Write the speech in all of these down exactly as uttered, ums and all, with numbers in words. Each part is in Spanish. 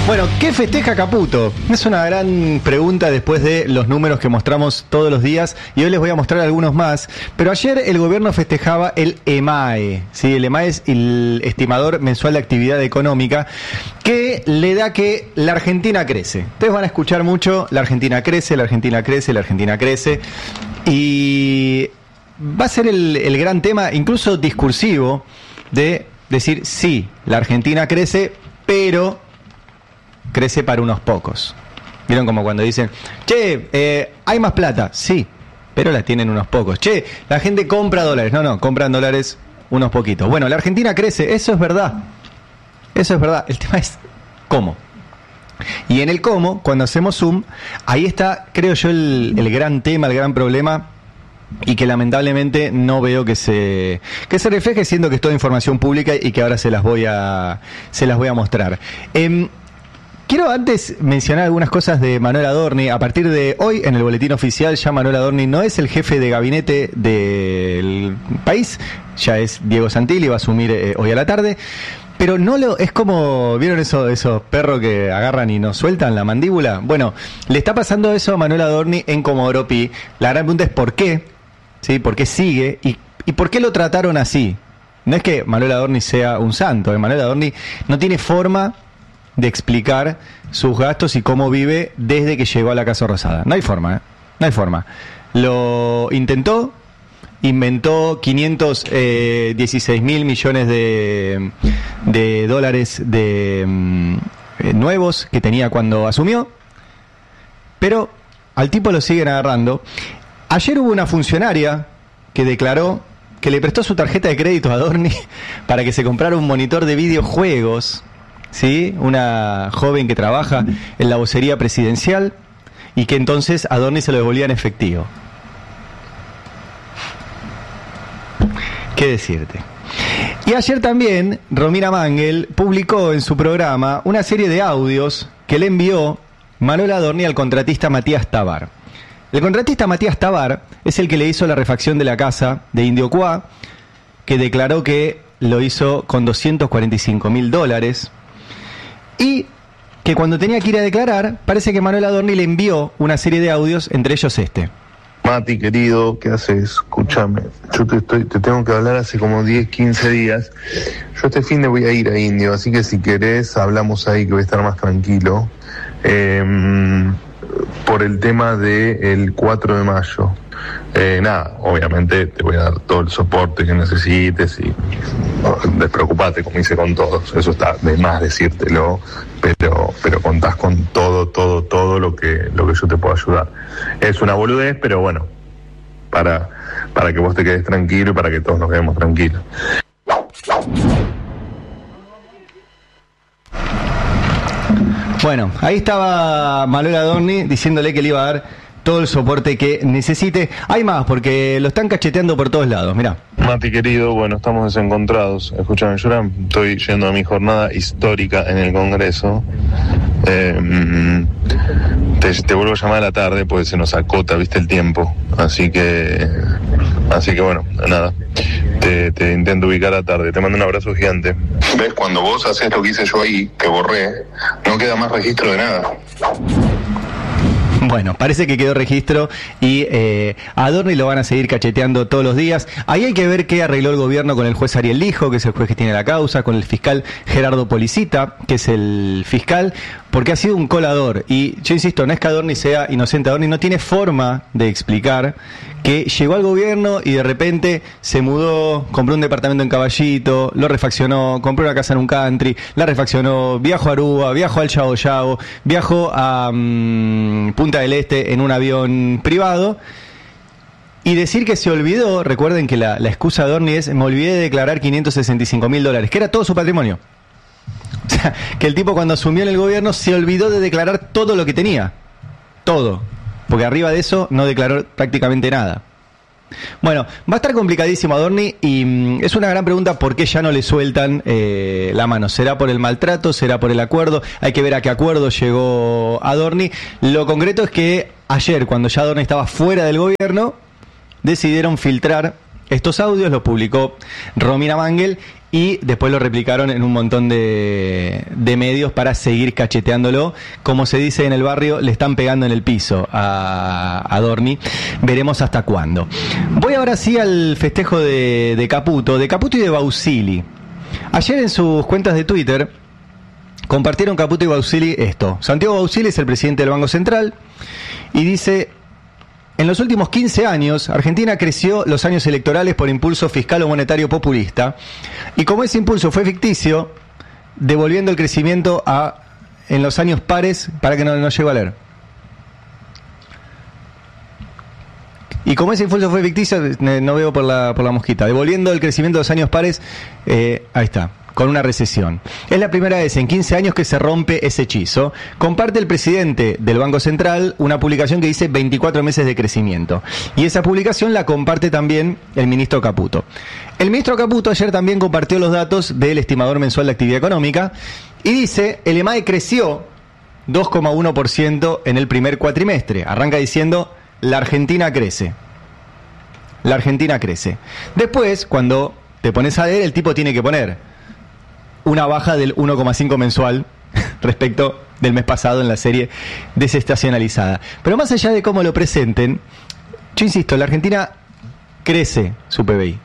Bueno, ¿qué festeja Caputo? Es una gran pregunta después de los números que mostramos todos los días y hoy les voy a mostrar algunos más. Pero ayer el gobierno festejaba el EMAE, ¿sí? El EMAE es el estimador mensual de actividad económica que le da que la Argentina crece. Ustedes van a escuchar mucho, la Argentina crece, la Argentina crece, la Argentina crece y va a ser el, el gran tema, incluso discursivo, de decir sí, la Argentina crece, pero crece para unos pocos. ¿Vieron como cuando dicen, che, eh, hay más plata? Sí, pero la tienen unos pocos. Che, la gente compra dólares. No, no, compran dólares unos poquitos. Bueno, la Argentina crece, eso es verdad. Eso es verdad. El tema es cómo. Y en el cómo, cuando hacemos zoom, ahí está, creo yo, el, el gran tema, el gran problema, y que lamentablemente no veo que se que se refleje, siendo que es toda información pública y que ahora se las voy a se las voy a mostrar. Eh, Quiero antes mencionar algunas cosas de Manuel Adorni. A partir de hoy, en el boletín oficial, ya Manuel Adorni no es el jefe de gabinete del país, ya es Diego Santilli, va a asumir eh, hoy a la tarde. Pero no lo es como, ¿vieron eso, esos perros que agarran y nos sueltan la mandíbula? Bueno, le está pasando eso a Manuel Adorni en Comodoro Pi. La gran pregunta es ¿por qué? ¿Sí? ¿Por qué sigue? ¿Y, y por qué lo trataron así? No es que Manuel Adorni sea un santo, ¿eh? Manuel Adorni no tiene forma de explicar sus gastos y cómo vive desde que llegó a la Casa Rosada. No hay forma, ¿eh? No hay forma. Lo intentó, inventó quinientos dieciséis mil millones de, de dólares de eh, nuevos que tenía cuando asumió, pero al tipo lo siguen agarrando. Ayer hubo una funcionaria que declaró que le prestó su tarjeta de crédito a Adorni para que se comprara un monitor de videojuegos. ¿Sí? Una joven que trabaja en la vocería presidencial y que entonces Adorni se lo devolvía en efectivo. ¿Qué decirte? Y ayer también Romina Mangel publicó en su programa una serie de audios que le envió Manuel Adorni al contratista Matías Tabar. El contratista Matías Tabar es el que le hizo la refacción de la casa de Indio Cuá, que declaró que lo hizo con doscientos cuarenta y cinco mil dólares. Y que cuando tenía que ir a declarar, parece que Manuel Adorni le envió una serie de audios, entre ellos este. Mati, querido, ¿qué haces? Escúchame, yo te, estoy, te tengo que hablar hace como diez, quince días. Yo este fin de voy a ir a Indio, así que si querés hablamos ahí, que voy a estar más tranquilo. Eh, por el tema del cuatro de mayo. Eh, nada, obviamente te voy a dar todo el soporte que necesites y no, despreocupate, como hice con todos, eso está de más decírtelo, pero pero contás con todo, todo, todo lo que lo que yo te puedo ayudar. Es una boludez, pero bueno, para, para que vos te quedes tranquilo y para que todos nos quedemos tranquilos. Bueno, ahí estaba Manuel Adorni diciéndole que le iba a dar todo el soporte que necesite. Hay más, porque lo están cacheteando por todos lados, mirá. Mati, querido, bueno, estamos desencontrados. Escúchame, yo ahora estoy yendo a mi jornada histórica en el Congreso. Eh, te, te vuelvo a llamar a la tarde, porque se nos acota, viste, el tiempo. Así que, así que bueno, nada. Te, te intento ubicar a la tarde. Te mando un abrazo gigante. ¿Ves? Cuando vos haces lo que hice yo ahí, que borré, no queda más registro de nada. Bueno, parece que quedó registro y eh, a Adorni lo van a seguir cacheteando todos los días. Ahí hay que ver qué arregló el gobierno con el juez Ariel Lijo, que es el juez que tiene la causa, con el fiscal Gerardo Policita, que es el fiscal, porque ha sido un colador. Y yo insisto, no es que Adorni sea inocente, Adorni no tiene forma de explicar que llegó al gobierno y de repente se mudó, compró un departamento en Caballito, lo refaccionó, compró una casa en un country, la refaccionó, viajó a Aruba, viajó al Chavo Chavo, viajó a um, Punta del Este en un avión privado. Y decir que se olvidó, recuerden que la, la excusa de Adorni es, me olvidé de declarar quinientos sesenta y cinco mil dólares, que era todo su patrimonio. O sea, que el tipo cuando asumió en el gobierno se olvidó de declarar todo lo que tenía. Todo. Porque arriba de eso no declaró prácticamente nada. Bueno, va a estar complicadísimo Adorni y mmm, es una gran pregunta por qué ya no le sueltan eh, la mano. ¿Será por el maltrato? ¿Será por el acuerdo? Hay que ver a qué acuerdo llegó Adorni. Lo concreto es que ayer, cuando ya Adorni estaba fuera del gobierno, decidieron filtrar estos audios, los publicó Romina Mangel y después lo replicaron en un montón de, de medios para seguir cacheteándolo. Como se dice en el barrio, le están pegando en el piso a, a Dorni. Veremos hasta cuándo. Voy ahora sí al festejo de, de Caputo, de Caputo y de Bausili. Ayer en sus cuentas de Twitter compartieron Caputo y Bausili esto. Santiago Bausili es el presidente del Banco Central y dice: en los últimos quince años, Argentina creció los años electorales por impulso fiscal o monetario populista, y como ese impulso fue ficticio, devolviendo el crecimiento a en los años pares, para que no, no llego a leer. Y como ese impulso fue ficticio, no veo por la, por la mosquita, devolviendo el crecimiento de los años pares, eh, ahí está, con una recesión. Es la primera vez en quince años que se rompe ese hechizo. Comparte el presidente del Banco Central una publicación que dice veinticuatro meses de crecimiento. Y esa publicación la comparte también el ministro Caputo. El ministro Caputo ayer también compartió los datos del estimador mensual de actividad económica y dice: el EMAE creció dos coma uno por ciento en el primer cuatrimestre. Arranca diciendo: la Argentina crece. La Argentina crece. Después, cuando te pones a leer, el tipo tiene que poner una baja del uno coma cinco mensual respecto del mes pasado en la serie desestacionalizada. Pero más allá de cómo lo presenten, yo insisto, la Argentina crece su P B I.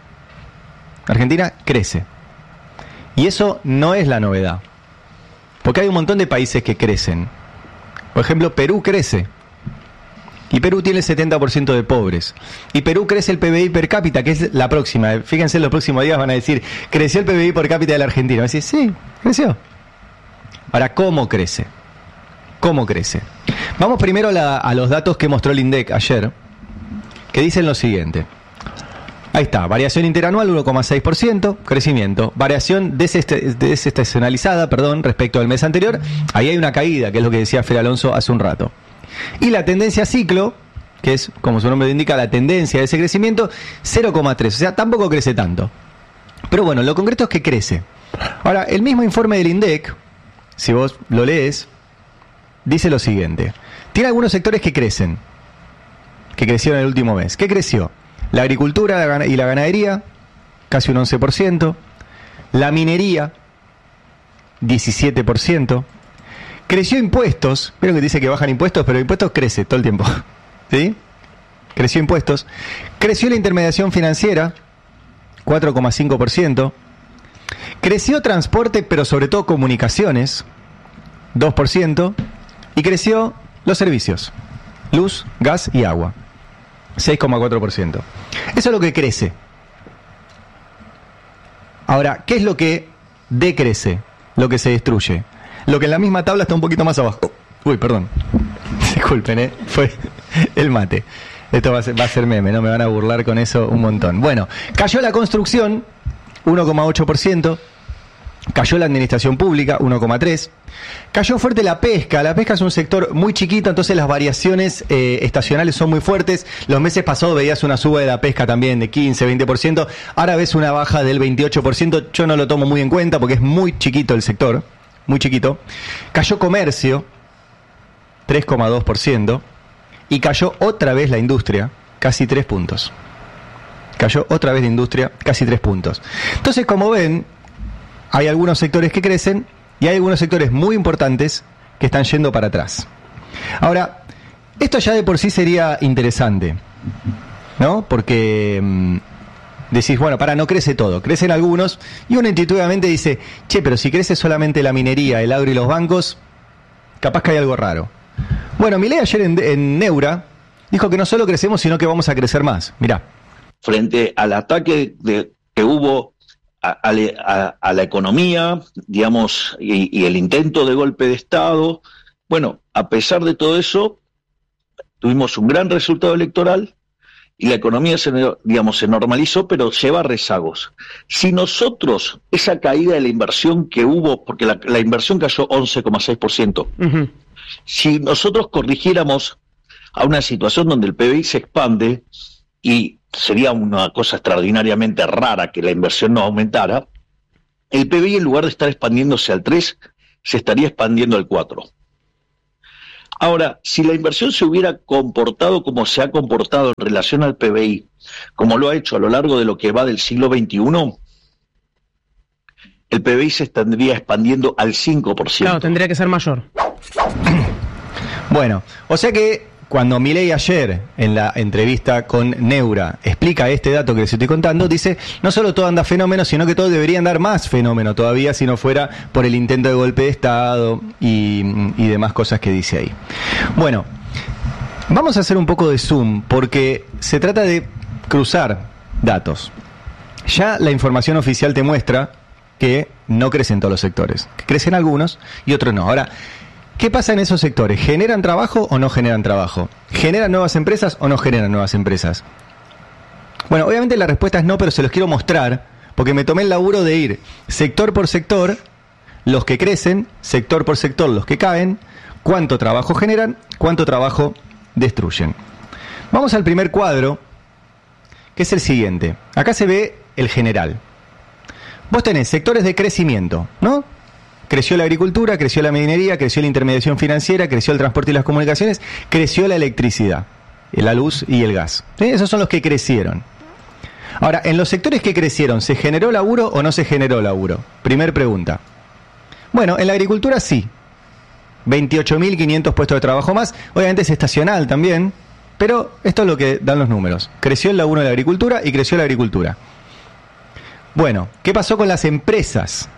La Argentina crece. Y eso no es la novedad. Porque hay un montón de países que crecen. Por ejemplo, Perú crece. Y Perú tiene el setenta por ciento de pobres. Y Perú crece el P B I per cápita, que es la próxima. Fíjense, en los próximos días van a decir: creció el P B I per cápita de la Argentina. Van a decir: sí, creció. Ahora, ¿cómo crece? ¿Cómo crece? Vamos primero a, la, a los datos que mostró el INDEC ayer, que dicen lo siguiente. Ahí está, variación interanual uno coma seis por ciento, crecimiento. Variación desest- desestacionalizada, perdón, respecto al mes anterior. Ahí hay una caída, que es lo que decía Fer Alonso hace un rato. Y la tendencia ciclo, que es, como su nombre indica, la tendencia de ese crecimiento, cero coma tres. O sea, tampoco crece tanto. Pero bueno, lo concreto es que crece. Ahora, el mismo informe del INDEC, si vos lo lees, dice lo siguiente. Tiene algunos sectores que crecen, que crecieron el último mes. ¿Qué creció? La agricultura y la ganadería, casi un once por ciento. La minería, diecisiete por ciento. Creció impuestos, vieron que dice que bajan impuestos, pero impuestos crece todo el tiempo, ¿sí? Creció impuestos. Creció la intermediación financiera, cuatro coma cinco por ciento. Creció transporte, pero sobre todo comunicaciones, dos por ciento. Y creció los servicios, luz, gas y agua, seis coma cuatro por ciento. Eso es lo que crece. Ahora, ¿qué es lo que decrece? Lo que se destruye. Lo que en la misma tabla está un poquito más abajo. Uy, perdón. Disculpen, ¿eh? Fue el mate. Esto va a ser, va a ser meme, ¿no? Me van a burlar con eso un montón. Bueno, cayó la construcción, uno coma ocho por ciento. Cayó la administración pública, uno coma tres por ciento. Cayó fuerte la pesca. La pesca es un sector muy chiquito, entonces las variaciones eh, estacionales son muy fuertes. Los meses pasados veías una suba de la pesca también de quince, veinte por ciento. Ahora ves una baja del veintiocho por ciento. Yo no lo tomo muy en cuenta porque es muy chiquito el sector. Muy chiquito. Cayó comercio, tres coma dos por ciento. Y cayó otra vez la industria, casi tres puntos. Cayó otra vez la industria, casi tres puntos. Entonces, como ven, hay algunos sectores que crecen y hay algunos sectores muy importantes que están yendo para atrás. Ahora, esto ya de por sí sería interesante, ¿no? Porque mmm, decís, bueno, para, no crece todo, crecen algunos, y uno intuitivamente dice, che, pero si crece solamente la minería, el agro y los bancos, capaz que hay algo raro. Bueno, Milei ayer en, en Neura dijo que no solo crecemos, sino que vamos a crecer más. Mirá. Frente al ataque de, que hubo a, a, a la economía, digamos, y, y el intento de golpe de Estado, bueno, a pesar de todo eso, tuvimos un gran resultado electoral y la economía se, digamos, se normalizó, pero lleva rezagos. Si nosotros, esa caída de la inversión que hubo, porque la, la inversión cayó once coma seis por ciento, uh-huh. Si nosotros corrigiéramos a una situación donde el P B I se expande, y sería una cosa extraordinariamente rara que la inversión no aumentara, el P B I en lugar de estar expandiéndose al tres, se estaría expandiendo al cuatro. Ahora, si la inversión se hubiera comportado como se ha comportado en relación al P B I, como lo ha hecho a lo largo de lo que va del siglo veintiuno, el P B I se estaría expandiendo al cinco por ciento. Claro, tendría que ser mayor. Bueno, o sea que cuando Milei ayer en la entrevista con Neura explica este dato que les estoy contando, dice, no solo todo anda fenómeno, sino que todo debería andar más fenómeno todavía si no fuera por el intento de golpe de Estado y, y demás cosas que dice ahí. Bueno, vamos a hacer un poco de zoom porque se trata de cruzar datos. Ya la información oficial te muestra que no crecen todos los sectores, que crecen algunos y otros no. Ahora, ¿qué pasa en esos sectores? ¿Generan trabajo o no generan trabajo? ¿Generan nuevas empresas o no generan nuevas empresas? Bueno, obviamente la respuesta es no, pero se los quiero mostrar, porque me tomé el laburo de ir sector por sector, los que crecen, sector por sector, los que caen, cuánto trabajo generan, cuánto trabajo destruyen. Vamos al primer cuadro, que es el siguiente. Acá se ve el general. Vos tenés sectores de crecimiento, ¿no? Creció la agricultura, creció la minería, creció la intermediación financiera, creció el transporte y las comunicaciones, creció la electricidad, la luz y el gas. ¿Sí? Esos son los que crecieron. Ahora, en los sectores que crecieron, ¿se generó laburo o no se generó laburo? Primer pregunta. Bueno, en la agricultura sí. veintiocho mil quinientos puestos de trabajo más. Obviamente es estacional también, pero esto es lo que dan los números. Creció el laburo en la agricultura y creció la agricultura. Bueno, ¿qué pasó con las empresas?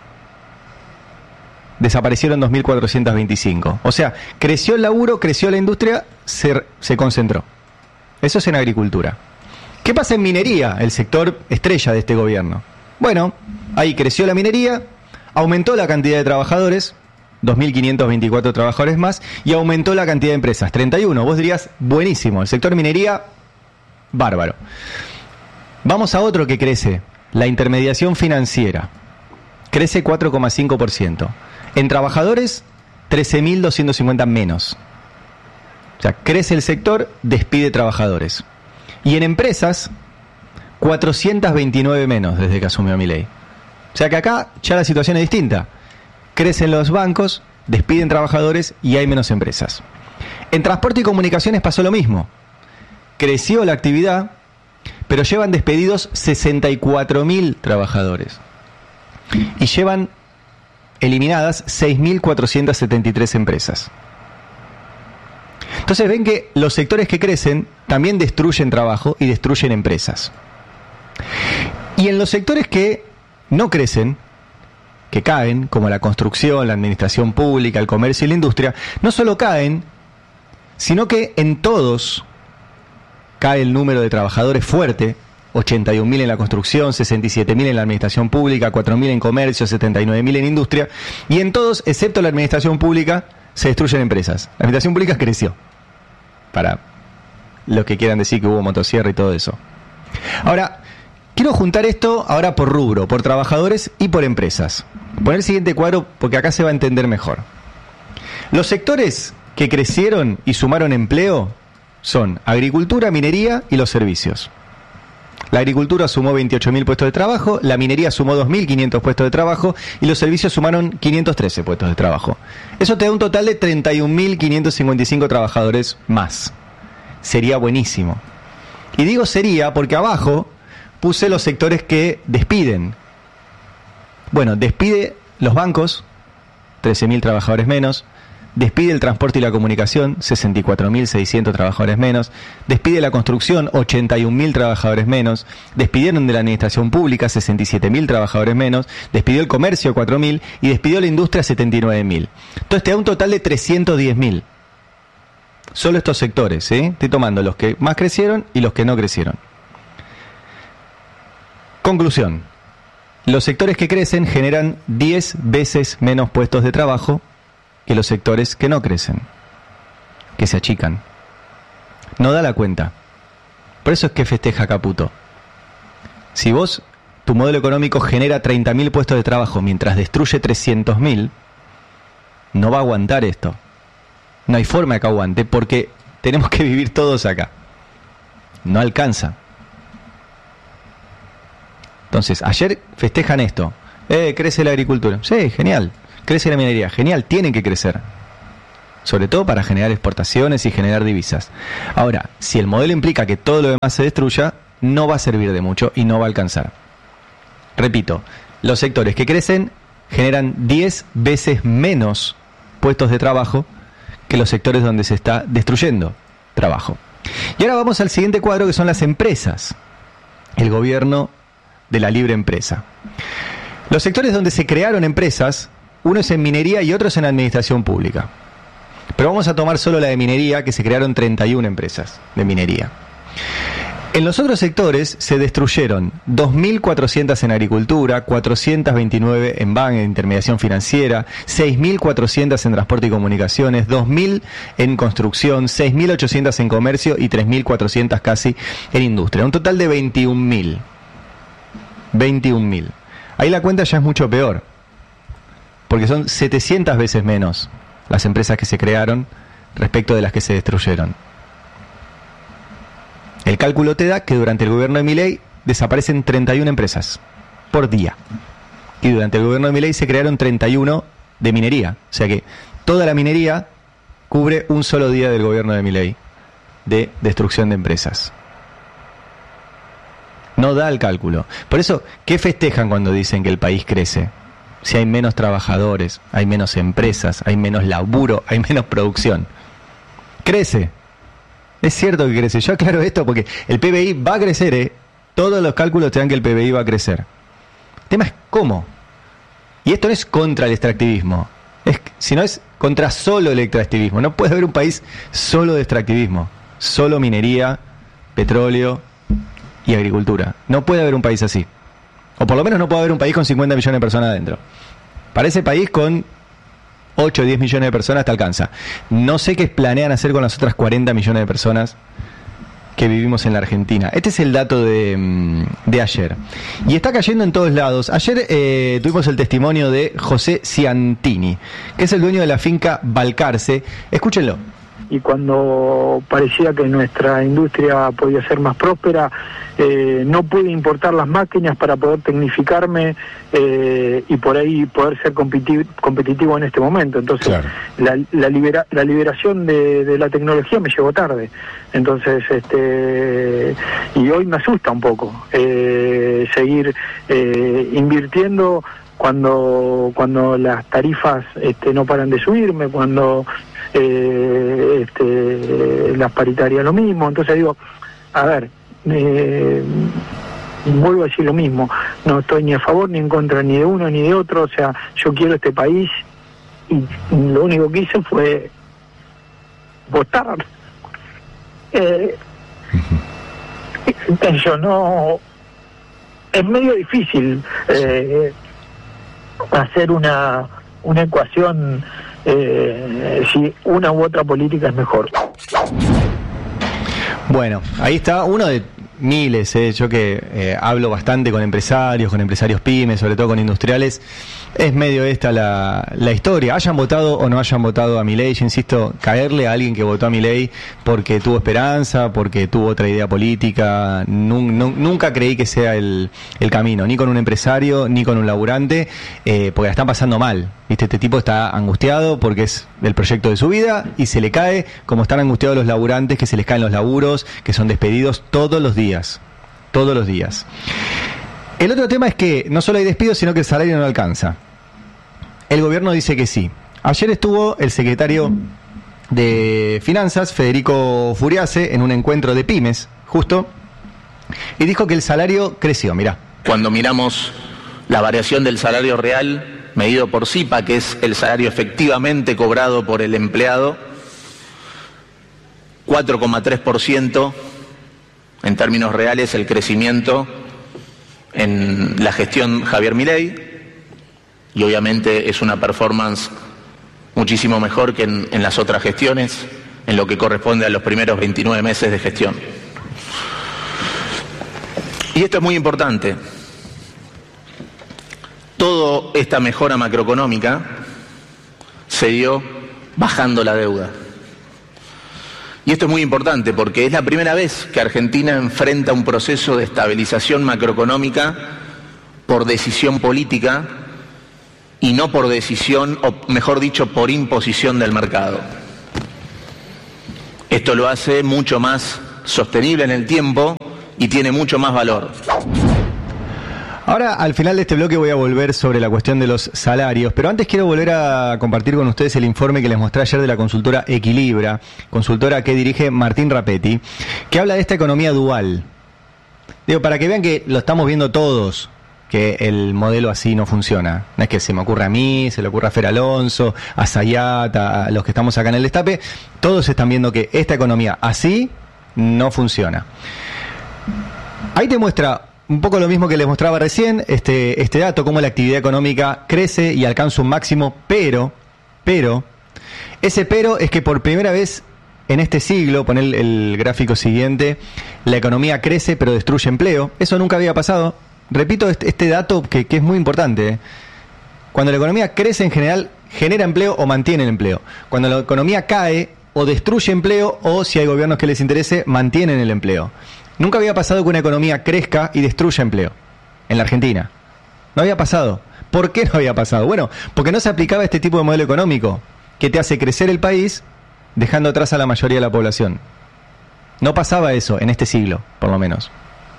Desaparecieron dos mil cuatrocientos veinticinco. O sea, creció el laburo, creció la industria, se, se concentró. Eso es en agricultura. ¿Qué pasa en minería, el sector estrella de este gobierno? Bueno, ahí creció la minería, aumentó la cantidad de trabajadores, dos mil quinientos veinticuatro trabajadores más, y aumentó la cantidad de empresas, treinta y uno. Vos dirías, buenísimo, el sector minería, bárbaro. Vamos a otro que crece, la intermediación financiera. Crece cuatro coma cinco por ciento. En trabajadores, trece mil doscientos cincuenta menos. O sea, crece el sector, despide trabajadores. Y en empresas, cuatrocientos veintinueve menos desde que asumió Milei. O sea que acá ya la situación es distinta. Crecen los bancos, despiden trabajadores y hay menos empresas. En transporte y comunicaciones pasó lo mismo. Creció la actividad, pero llevan despedidos sesenta y cuatro mil trabajadores. Y llevan eliminadas seis mil cuatrocientos setenta y tres empresas. Entonces ven que los sectores que crecen también destruyen trabajo y destruyen empresas. Y en los sectores que no crecen, que caen, como la construcción, la administración pública, el comercio y la industria, no solo caen, sino que en todos cae el número de trabajadores fuerte, ochenta y un mil en la construcción, sesenta y siete mil en la administración pública, cuatro mil en comercio, setenta y nueve mil en industria, y en todos, excepto la administración pública, se destruyen empresas. La administración pública creció, para los que quieran decir que hubo motosierra y todo eso. Ahora, quiero juntar esto ahora por rubro, por trabajadores y por empresas. Poner el siguiente cuadro porque acá se va a entender mejor. Los sectores que crecieron y sumaron empleo son agricultura, minería y los servicios. La agricultura sumó veintiocho mil puestos de trabajo, la minería sumó dos mil quinientos puestos de trabajo y los servicios sumaron quinientos trece puestos de trabajo. Eso te da un total de treinta y un mil quinientos cincuenta y cinco trabajadores más. Sería buenísimo. Y digo sería porque abajo puse los sectores que despiden. Bueno, despide los bancos, trece mil trabajadores menos. Despide el transporte y la comunicación, sesenta y cuatro mil seiscientos trabajadores menos. Despide la construcción, ochenta y un mil trabajadores menos. Despidieron de la administración pública, sesenta y siete mil trabajadores menos. Despidió el comercio, cuatro mil. Y despidió la industria, setenta y nueve mil. Entonces te da un total de trescientos diez mil. Solo estos sectores, ¿sí? Estoy tomando los que más crecieron y los que no crecieron. Conclusión. Los sectores que crecen generan diez veces menos puestos de trabajo que los sectores que no crecen, que se achican. No da la cuenta. Por eso es que festeja Caputo. Si vos, tu modelo económico genera treinta mil puestos de trabajo mientras destruye trescientos mil, no va a aguantar esto. No hay forma de que aguante porque tenemos que vivir todos acá. No alcanza. Entonces, ayer festejan esto. Eh, crece la agricultura. Sí, genial. Crece la minería, genial, tienen que crecer. sobre todo para generar exportaciones y generar divisas. Ahora, si el modelo implica que todo lo demás se destruya, no va a servir de mucho y no va a alcanzar. Repito, los sectores que crecen generan diez veces menos puestos de trabajo que los sectores donde se está destruyendo trabajo. Y ahora vamos al siguiente cuadro, que son las empresas. El gobierno de la libre empresa. Los sectores donde se crearon empresas, uno es en minería y otro es en administración pública. Pero vamos a tomar solo la de minería, que se crearon treinta y una empresas de minería. En los otros sectores se destruyeron dos mil cuatrocientas en agricultura, cuatrocientas veintinueve en banca, en intermediación financiera, seis mil cuatrocientas en transporte y comunicaciones, dos mil en construcción, seis mil ochocientas en comercio y tres mil cuatrocientas casi en industria. Un total de veintiún mil. veintiún mil. Ahí la cuenta ya es mucho peor, porque son setecientas veces menos las empresas que se crearon respecto de las que se destruyeron. El cálculo te da que durante el gobierno de Milei desaparecen treinta y una empresas por día. Y durante el gobierno de Milei se crearon treinta y uno de minería. O sea que toda la minería cubre un solo día del gobierno de Milei de destrucción de empresas. No da el cálculo. Por eso, ¿qué festejan cuando dicen que el país crece? Si hay menos trabajadores, hay menos empresas, hay menos laburo, hay menos producción. Crece. Es cierto que crece. Yo aclaro esto porque el P B I va a crecer, ¿eh? Todos los cálculos te dan que el P B I va a crecer. El tema es cómo. Y esto no es contra el extractivismo, es, sino es contra solo el extractivismo. No puede haber un país solo de extractivismo, solo minería, petróleo y agricultura. No puede haber un país así. O por lo menos no puede haber un país con cincuenta millones de personas adentro. Para ese país con ocho o diez millones de personas te alcanza. No sé qué planean hacer con las otras cuarenta millones de personas que vivimos en la Argentina. Este es el dato de, de ayer. Y está cayendo en todos lados. Ayer eh, tuvimos el testimonio de José Ciantini, que es el dueño de la finca Balcarce. Escúchenlo. Y cuando parecía que nuestra industria podía ser más próspera, eh, no pude importar las máquinas para poder tecnificarme eh, y por ahí poder ser competitivo, competitivo en este momento. Entonces, claro. la, la, libera, la liberación de, de la tecnología me llegó tarde. Entonces, este y hoy me asusta un poco eh, seguir eh, invirtiendo cuando cuando las tarifas este, no paran de subirme, cuando Eh, este, las paritarias lo mismo. Entonces digo, a ver, eh, vuelvo a decir lo mismo, no estoy ni a favor ni en contra ni de uno ni de otro. O sea, yo quiero este país y lo único que hice fue votar. eh, yo no, es medio difícil eh, hacer una una ecuación Eh, si una u otra política es mejor. Bueno, ahí está uno de miles, eh, yo que eh, hablo bastante con empresarios, con empresarios pymes, sobre todo con industriales. Es medio esta la, la historia. Hayan votado o no hayan votado a Milei, yo insisto, caerle a alguien que votó a Milei porque tuvo esperanza, porque tuvo otra idea política, nun, nun, nunca creí que sea el, el camino, ni con un empresario, ni con un laburante, eh, porque la están pasando mal. ¿Viste? Este tipo está angustiado porque es el proyecto de su vida y se le cae, como están angustiados los laburantes, que se les caen los laburos, que son despedidos todos los días, todos los días. El otro tema es que no solo hay despidos, sino que el salario no alcanza. El gobierno dice que sí. Ayer estuvo el secretario de Finanzas, Federico Furiase, en un encuentro de pymes, justo, y dijo que el salario creció, mirá. Cuando miramos la variación del salario real, medido por C I P A, que es el salario efectivamente cobrado por el empleado, cuatro coma tres por ciento en términos reales el crecimiento en la gestión Javier Milei, y obviamente es una performance muchísimo mejor que en, en las otras gestiones, en lo que corresponde a los primeros veintinueve meses de gestión. Y esto es muy importante. Toda esta mejora macroeconómica se dio bajando la deuda. Y esto es muy importante porque es la primera vez que Argentina enfrenta un proceso de estabilización macroeconómica por decisión política y no por decisión, o mejor dicho, por imposición del mercado. Esto lo hace mucho más sostenible en el tiempo y tiene mucho más valor. Ahora, al final de este bloque voy a volver sobre la cuestión de los salarios, pero antes quiero volver a compartir con ustedes el informe que les mostré ayer de la consultora Equilibra, consultora que dirige Martín Rapetti, que habla de esta economía dual. Digo, para que vean que lo estamos viendo todos, que el modelo así no funciona. No es que se me ocurra a mí, se le ocurra a Fer Alonso, a Zayat, a los que estamos acá en el Destape, todos están viendo que esta economía así no funciona. Ahí te muestra un poco lo mismo que les mostraba recién, este, este dato, cómo la actividad económica crece y alcanza un máximo, pero, pero, ese pero es que por primera vez en este siglo, pon el, el gráfico siguiente, la economía crece pero destruye empleo. Eso nunca había pasado. Repito este, este dato que, que es muy importante. ¿eh? Cuando la economía crece en general, genera empleo o mantiene el empleo. Cuando la economía cae, o destruye empleo, o si hay gobiernos que les interese, mantienen el empleo. Nunca había pasado que una economía crezca y destruya empleo en la Argentina. No había pasado. ¿Por qué no había pasado? Bueno, porque no se aplicaba este tipo de modelo económico que te hace crecer el país dejando atrás a la mayoría de la población. No pasaba eso en este siglo, por lo menos.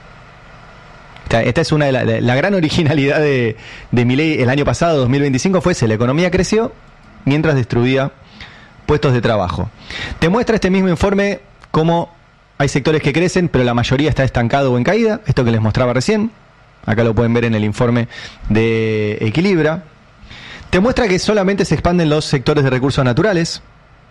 Esta, esta es una de la, la, la gran originalidad de, de Milei el año pasado, dos mil veinticinco, fue ese: la economía creció mientras destruía puestos de trabajo. Te muestra este mismo informe cómo hay sectores que crecen, pero la mayoría está estancado o en caída. Esto que les mostraba recién. Acá lo pueden ver en el informe de Equilibra. Te muestra que solamente se expanden los sectores de recursos naturales.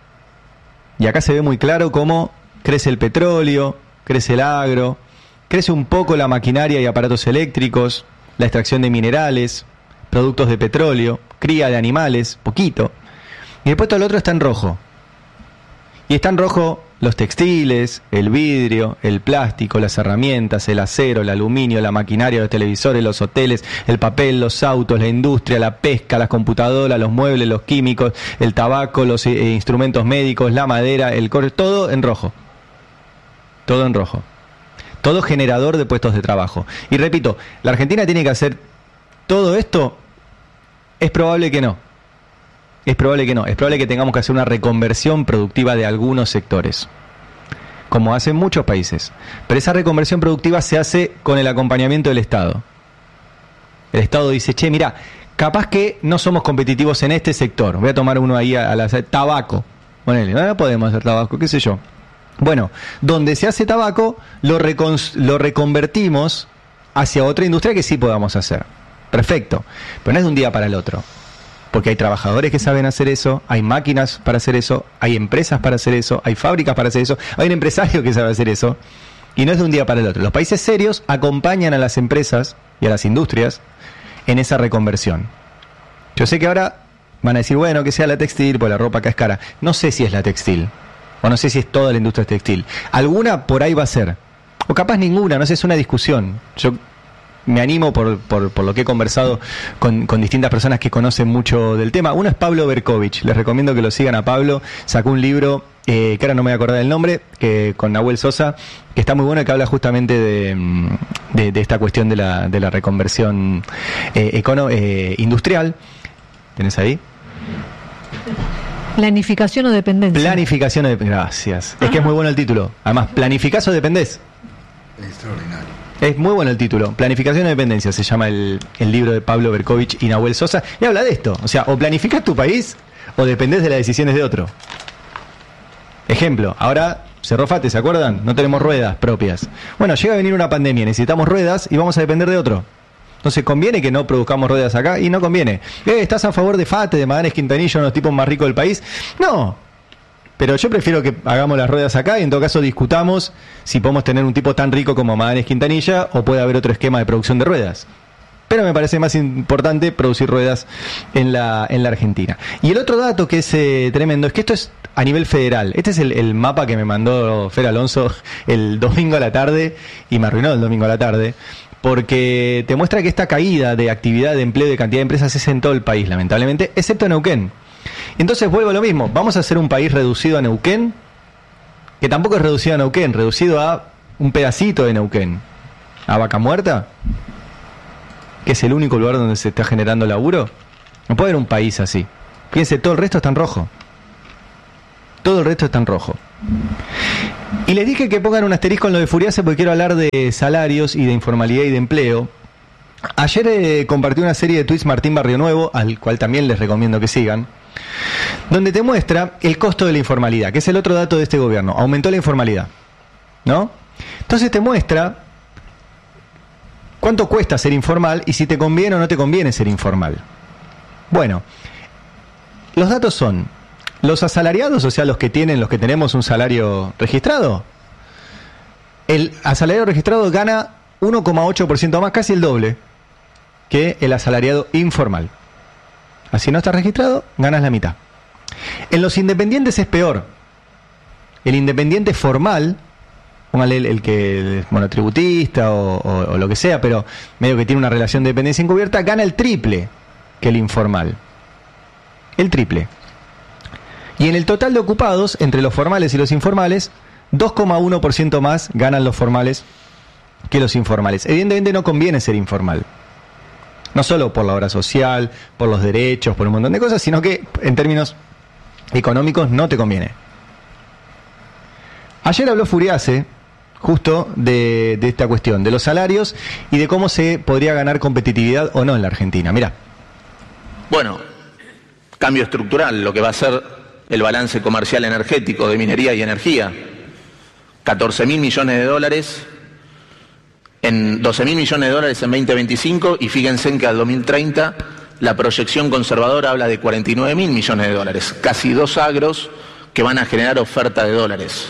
Y acá se ve muy claro cómo crece el petróleo, crece el agro, crece un poco la maquinaria y aparatos eléctricos, la extracción de minerales, productos de petróleo, cría de animales, poquito. Y después todo el otro está en rojo. Y está en rojo los textiles, el vidrio, el plástico, las herramientas, el acero, el aluminio, la maquinaria, los televisores, los hoteles, el papel, los autos, la industria, la pesca, las computadoras, los muebles, los químicos, el tabaco, los eh, instrumentos médicos, la madera, el cobre, todo en rojo. Todo en rojo. Todo generador de puestos de trabajo. Y repito, ¿la Argentina tiene que hacer todo esto? Es probable que no. Es probable que no, es probable que tengamos que hacer una reconversión productiva de algunos sectores, como hacen muchos países. Pero esa reconversión productiva se hace con el acompañamiento del Estado. El Estado dice, che, mira, capaz que no somos competitivos en este sector. Voy a tomar uno ahí a, a la... Tabaco. Ponele, no, no podemos hacer tabaco, qué sé yo. Bueno, donde se hace tabaco, lo, recon, lo reconvertimos hacia otra industria que sí podamos hacer. Perfecto, pero no es de un día para el otro. Porque hay trabajadores que saben hacer eso, hay máquinas para hacer eso, hay empresas para hacer eso, hay fábricas para hacer eso, hay un empresario que sabe hacer eso, y no es de un día para el otro. Los países serios acompañan a las empresas y a las industrias en esa reconversión. Yo sé que ahora van a decir, bueno, que sea la textil, porque la ropa acá es cara. No sé si es la textil, o no sé si es toda la industria textil. Alguna por ahí va a ser, o capaz ninguna, no sé, es una discusión. Yo me animo por, por, por lo que he conversado con, con distintas personas que conocen mucho del tema. Uno es Pablo Berkovich, les recomiendo que lo sigan a Pablo. Sacó un libro, eh, que ahora no me voy a acordar del nombre, que con Nahuel Sosa, que está muy bueno, que habla justamente de, de, de esta cuestión de la, de la reconversión eh, econo, eh, industrial. ¿Tenés ahí? Planificación o dependencia. Planificación o dependencia. Gracias. Ah. Es que es muy bueno el título. Además, ¿planificás o dependés? Extraordinario. Es muy bueno el título. Planificación o dependencia se llama el, el libro de Pablo Berkovich y Nahuel Sosa. Y habla de esto. O sea, o planificás tu país o dependés de las decisiones de otro. Ejemplo, ahora cerró Fate, ¿se acuerdan? No tenemos ruedas propias. Bueno, llega a venir una pandemia, necesitamos ruedas y vamos a depender de otro. Entonces, ¿conviene que no produzcamos ruedas acá? Y no conviene. ¿Eh, ¿Estás a favor de Fate, de Magallanes Quintanilla, uno de los tipos más ricos del país? No. Pero yo prefiero que hagamos las ruedas acá y en todo caso discutamos si podemos tener un tipo tan rico como Magallanes Quintanilla o puede haber otro esquema de producción de ruedas. Pero me parece más importante producir ruedas en la, en la Argentina. Y el otro dato que es eh, tremendo es que esto es a nivel federal. Este es el, el mapa que me mandó Fer Alonso el domingo a la tarde y me arruinó el domingo a la tarde, porque te muestra que esta caída de actividad, de empleo, de cantidad de empresas es en todo el país, lamentablemente, excepto en Neuquén. Entonces vuelvo a lo mismo, vamos a hacer un país reducido a Neuquén, que tampoco es reducido a Neuquén, reducido a un pedacito de Neuquén, a Vaca Muerta, que es el único lugar donde se está generando laburo. No puede haber un país así. Fíjense, todo el resto está en rojo. Todo el resto está en rojo. Y les dije que pongan un asterisco en lo de Furiase porque quiero hablar de salarios y de informalidad y de empleo. Ayer eh, compartí una serie de tweets Martín Barrio Nuevo, al cual también les recomiendo que sigan, donde te muestra el costo de la informalidad, que es el otro dato de este gobierno. Aumentó la informalidad, ¿no? Entonces te muestra cuánto cuesta ser informal y si te conviene o no te conviene ser informal. Bueno, los datos son: los asalariados, o sea, los que tienen, los que tenemos un salario registrado, el asalariado registrado gana uno coma ocho por ciento más, casi el doble que el asalariado informal. Así no estás registrado, ganas la mitad. En los independientes es peor. El independiente formal, póngale el, el que es monotributista o, o, o lo que sea, pero medio que tiene una relación de dependencia encubierta, gana el triple que el informal. El triple. Y en el total de ocupados, entre los formales y los informales, dos coma uno por ciento más ganan los formales que los informales. Evidentemente no conviene ser informal. No solo por la obra social, por los derechos, por un montón de cosas, sino que en términos económicos no te conviene. Ayer habló Furiase justo de, de esta cuestión, de los salarios y de cómo se podría ganar competitividad o no en la Argentina. Mirá. Bueno, cambio estructural, lo que va a ser el balance comercial energético de minería y energía. catorce mil millones de dólares, en doce mil millones de dólares en veinte veinticinco, y fíjense en que al dos mil treinta la proyección conservadora habla de cuarenta y nueve mil millones de dólares, casi dos agros que van a generar oferta de dólares.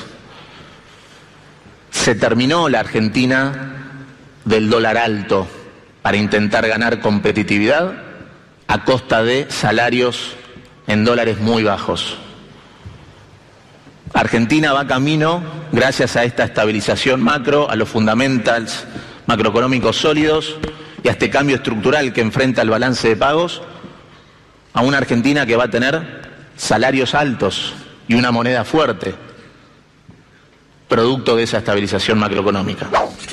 Se terminó la Argentina del dólar alto para intentar ganar competitividad a costa de salarios en dólares muy bajos. Argentina va camino, gracias a esta estabilización macro, a los fundamentals macroeconómicos sólidos y a este cambio estructural que enfrenta el balance de pagos, a una Argentina que va a tener salarios altos y una moneda fuerte, producto de esa estabilización macroeconómica.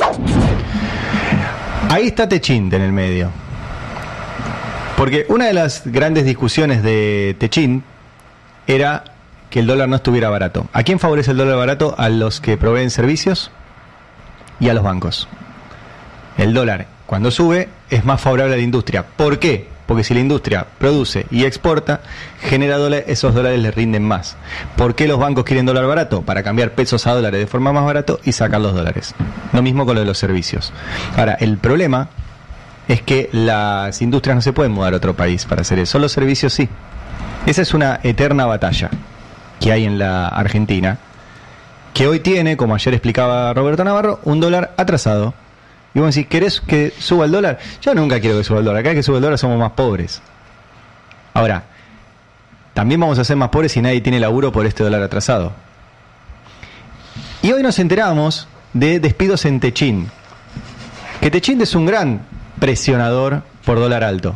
Ahí está Techint en el medio. Porque una de las grandes discusiones de Techint era que el dólar no estuviera barato. ¿A quién favorece el dólar barato? A los que proveen servicios y a los bancos. El dólar, cuando sube, es más favorable a la industria. ¿Por qué? Porque si la industria produce y exporta, genera dólares, esos dólares les rinden más. ¿Por qué los bancos quieren dólar barato? Para cambiar pesos a dólares de forma más barato y sacar los dólares. Lo mismo con lo de los servicios. Ahora, el problema es que las industrias no se pueden mudar a otro país para hacer eso. Los servicios sí. Esa es una eterna batalla que hay en la Argentina, que hoy tiene, como ayer explicaba Roberto Navarro, un dólar atrasado. Y vos decís, ¿querés que suba el dólar? Yo nunca quiero que suba el dólar. Acá que sube el dólar somos más pobres. Ahora, también vamos a ser más pobres si nadie tiene laburo por este dólar atrasado. Y hoy nos enteramos de despidos en Techint. Que Techint es un gran presionador por dólar alto.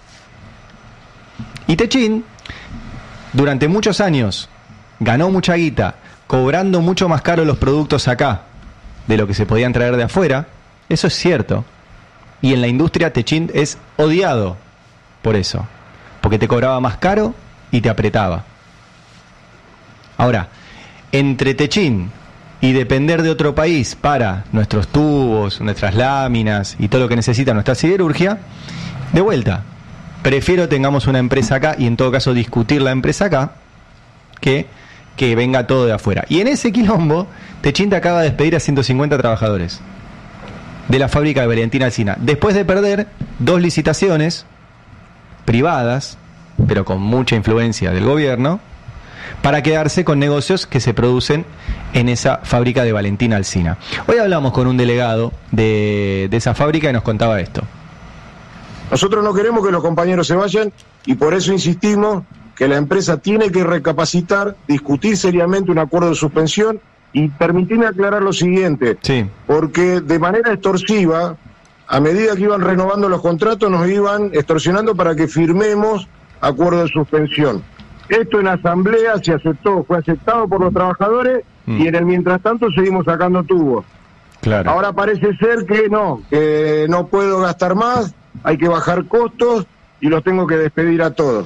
Y Techint, durante muchos años, ganó mucha guita, cobrando mucho más caro los productos acá de lo que se podían traer de afuera. Eso es cierto. Y en la industria Techint es odiado por eso, porque te cobraba más caro y te apretaba. Ahora, entre Techint y depender de otro país para nuestros tubos, nuestras láminas y todo lo que necesita nuestra siderurgia, de vuelta, prefiero tengamos una empresa acá y en todo caso discutir la empresa acá que que venga todo de afuera. Y en ese quilombo, Techint acaba de despedir a ciento cincuenta trabajadores de la fábrica de Valentina Alsina, después de perder dos licitaciones privadas, pero con mucha influencia del gobierno, para quedarse con negocios que se producen en esa fábrica de Valentina Alsina. Hoy hablamos con un delegado de, de esa fábrica y nos contaba esto. Nosotros no queremos que los compañeros se vayan y por eso insistimos que la empresa tiene que recapacitar, discutir seriamente un acuerdo de suspensión y permitirme aclarar lo siguiente, sí. Porque de manera extorsiva, a medida que iban renovando los contratos, nos iban extorsionando para que firmemos acuerdo de suspensión. Esto en asamblea se aceptó, fue aceptado por los trabajadores mm. y en el mientras tanto seguimos sacando tubos. Claro. Ahora parece ser que no, que no puedo gastar más, hay que bajar costos y los tengo que despedir a todos.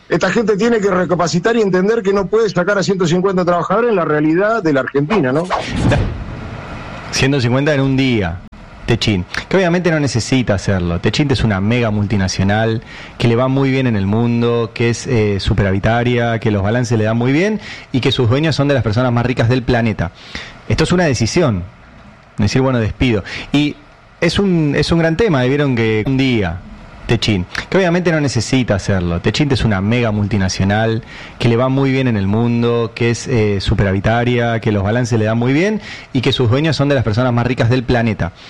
Esta gente tiene que recapacitar y entender que no puede sacar a ciento cincuenta trabajadores en la realidad de la Argentina, ¿no? ciento cincuenta en un día. Techint, que obviamente no necesita hacerlo. Techint es una mega multinacional que le va muy bien en el mundo, que es eh, superavitaria, que los balances le dan muy bien y que sus dueños son de las personas más ricas del planeta. Esto es una decisión, decir, bueno, despido. Y es un, es un gran tema, vieron que un día... Techint, que obviamente no necesita hacerlo. Techint es una mega multinacional que le va muy bien en el mundo, que es eh, superavitaria, que los balances le dan muy bien y que sus dueños son de las personas más ricas del planeta.